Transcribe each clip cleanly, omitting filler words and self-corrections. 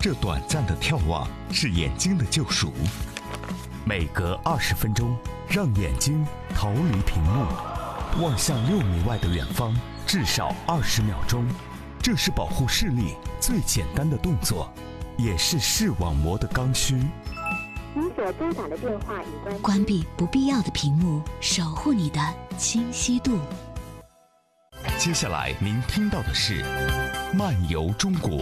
这短暂的眺望是眼睛的救赎。每隔20分钟，让眼睛逃离屏幕，望向6米外的远方，至少20秒钟。这是保护视力最简单的动作，也是视网膜的刚需。 你所拨打的电话已关闭不必要的屏幕，守护你的清晰度。 接下来您听到的是《漫游中国》。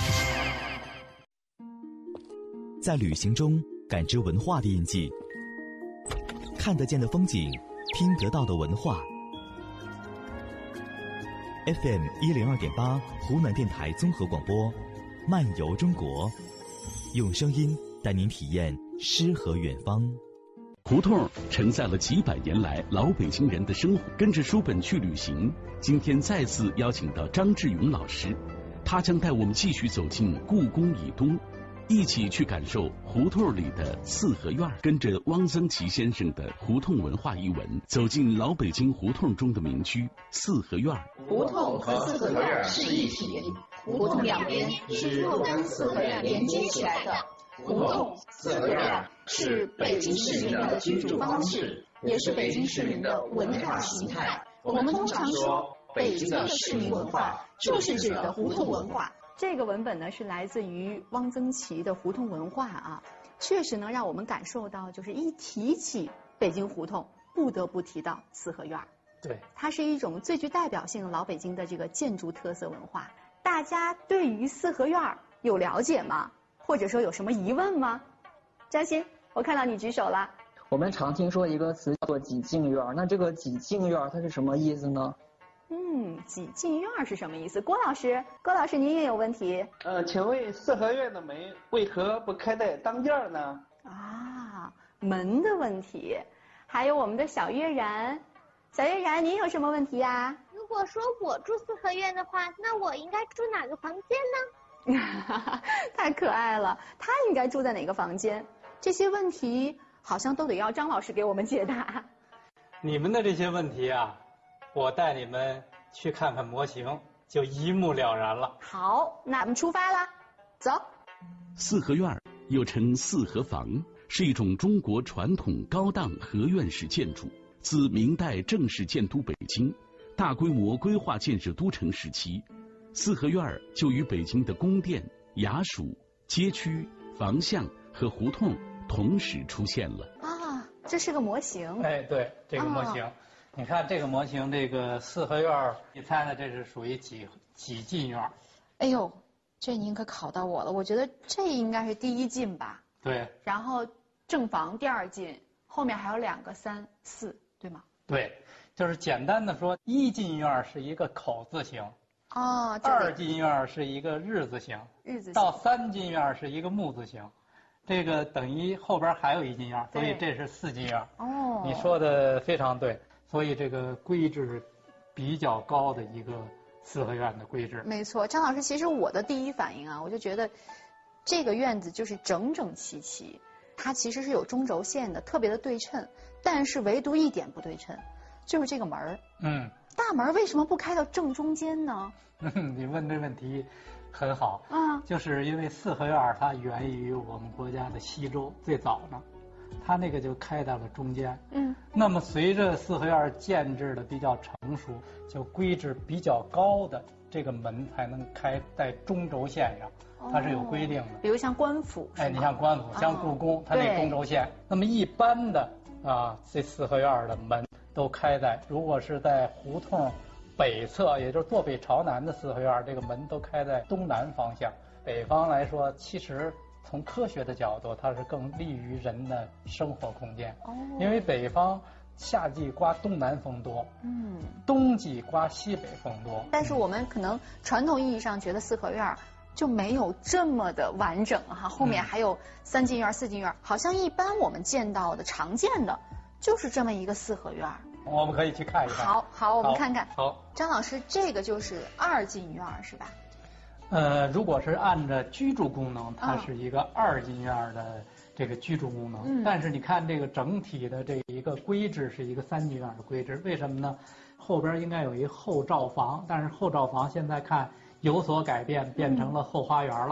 在旅行中感知文化的印记，看得见的风景，听得到的文化。FM 102.8湖南电台综合广播，《漫游中国》，用声音带您体验诗和远方。 胡同承载了几百年来老北京人的生活，跟着书本去旅行。今天再次邀请到张志勇老师，他将带我们继续走进故宫以东，一起去感受胡同里的四合院，跟着汪曾祺先生的《胡同文化》一文，走进老北京胡同中的民居四合院。 胡同和四合院是一体，胡同两边是若干四合院连接起来的。胡同、四合院是北京市民的居住方式，也是北京市民的文化形态。我们通常说，北京的市民文化就是指的胡同文化。 这个文本呢是来自于汪曾祺的《胡同文化》啊，确实能让我们感受到，就是一提起北京胡同，不得不提到四合院。 对， 它是一种最具代表性老北京的这个建筑特色文化。大家对于四合院有了解吗？或者说有什么疑问吗？张鑫，我看到你举手了。 我们常听说一个词叫做几进院，那这个几进院它是什么意思呢？ 几进院是什么意思？郭老师您也有问题。 请问四合院的门为何不开在当间呢？ 啊，门的问题。还有我们的小月然，您有什么问题呀？ 如果说我住四合院的话，那我应该住哪个房间呢？ 太可爱了，他应该住在哪个房间？这些问题好像都得要张老师给我们解答。 你们的这些问题啊，我带你们去看看模型，就一目了然了。 好，那我们出发了，走。 四合院又称四合房，是一种中国传统高档合院式建筑，自明代正式建都北京，大规模规划建设都城时期，四合院就与北京的宫殿、衙署、街区、房巷和胡同同时出现了。 啊，这是个模型。 哎，对，这个模型。你看这个模型，这个四合院，你猜呢？这是属于几进院？ 哎呦，这您可考到我了。我觉得这应该是第一进吧。 对。 然后正房第二进，后面还有2个3、4，对吗？ 对，就是简单的说，一进院是一个口字形。 哦。 2进院是一个日字形。到3进院是一个木字形。这个等于后边还有1进院，所以这是4进院。 哦。 你说的非常对。所以这个规制比较高的一个四合院的规制。 没错，张老师，其实我的第一反应啊，我就觉得这个院子就是整整齐齐，它其实是有中轴线的，特别的对称，但是唯独一点不对称，就是这个门儿。大门为什么不开到正中间呢？ 你问这问题很好啊，就是因为四合院它源于我们国家的西周，最早呢。它那个就开到了中间，那么随着四合院建制的比较成熟，就规制比较高的这个门才能开在中轴线上，它是有规定的。 比如像官府， 你像官府，像故宫，它那中轴线。那么一般的这四合院的门都开在，如果是在胡同北侧，也就是坐北朝南的四合院，这个门都开在东南方向。北方来说，其实从科学的角度，它是更利于人的生活空间。因为北方夏季刮东南风多，冬季刮西北风多。 但是我们可能传统意义上觉得四合院就没有这么的完整哈，后面还有3进院、4进院，好像一般我们见到的常见的就是这么一个四合院。 我们可以去看一看。 好，我们看看。 好， 张老师，这个就是2进院是吧？ 如果是按照居住功能，它是一个2进院的这个居住功能。但是你看这个整体的这一个规制是一个3进院的规制，为什么呢？后边应该有一后照房，但是后照房现在看有所改变，变成了后花园了。